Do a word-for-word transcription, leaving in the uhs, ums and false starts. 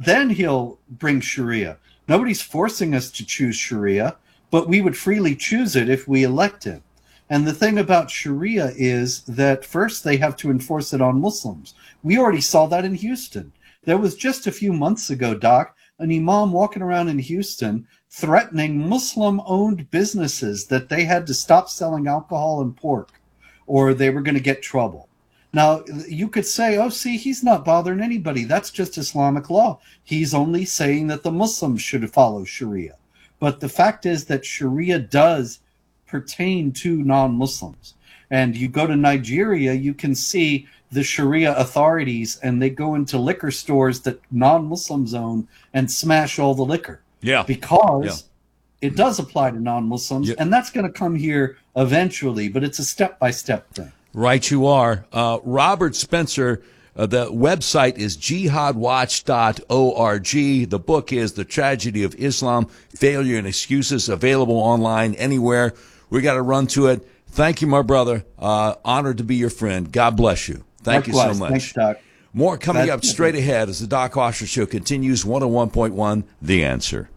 then he'll bring Sharia. Nobody's forcing us to choose Sharia, but we would freely choose it if we elect him. And the thing about Sharia is that first they have to enforce it on Muslims. We already saw that in Houston. There was just a few months ago, Doc, an imam walking around in Houston threatening Muslim-owned businesses that they had to stop selling alcohol and pork or they were going to get trouble. Now, you could say, oh, see, he's not bothering anybody. That's just Islamic law. He's only saying that the Muslims should follow Sharia. But the fact is that Sharia does pertain to non-Muslims. And you go to Nigeria, you can see the Sharia authorities, and they go into liquor stores that non-Muslims own and smash all the liquor. Yeah. Because yeah. it does apply to non-Muslims, yeah. and that's going to come here eventually, but it's a step-by-step thing. Right you are. Uh, Robert Spencer, uh, the website is jihad watch dot org. The book is The Tragedy of Islam, Failure and Excuses, available online anywhere. We got to run to it. Thank you, my brother. Uh, honored to be your friend. God bless you. Thank Likewise. you so much. Thanks, Doc. More coming That's up straight ahead as the Doc Osher Show continues. one oh one point one The Answer.